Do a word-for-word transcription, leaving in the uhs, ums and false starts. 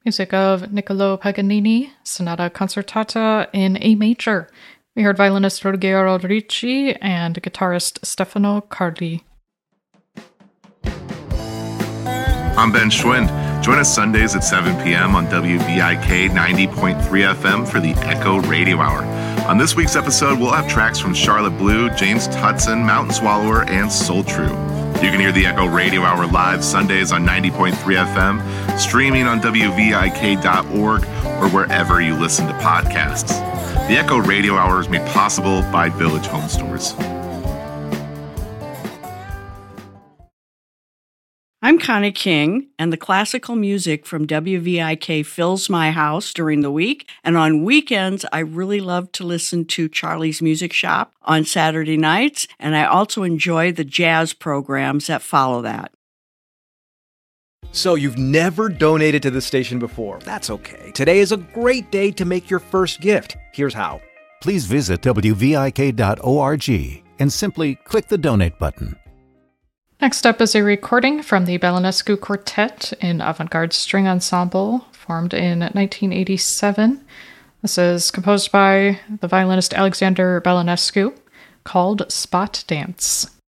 Music of Niccolò Paganini, Sonata Concertata in A major. We heard violinist Ruggiero Ricci and guitarist Stefano Carli. I'm Ben Schwind. Join us Sundays at seven p.m. on W V I K ninety point three F M for the Echo Radio Hour. On this week's episode, we'll have tracks from Charlotte Blue, James Tutson, Mountain Swallower, and Soul True. You can hear the Echo Radio Hour live Sundays on ninety point three F M, streaming on W V I K dot org, or wherever you listen to podcasts. The Echo Radio Hour is made possible by Village Home Stores. I'm Connie King, and the classical music from W V I K fills my house during the week. And on weekends, I really love to listen to Charlie's Music Shop on Saturday nights, and I also enjoy the jazz programs that follow that. So you've never donated to the station before. That's okay. Today is a great day to make your first gift. Here's how. Please visit W V I K dot org and simply click the donate button. Next up is a recording from the Balanescu Quartet, an avant-garde string ensemble formed in nineteen eighty-seven. This is composed by the violinist Alexander Balanescu, called Spot Dance.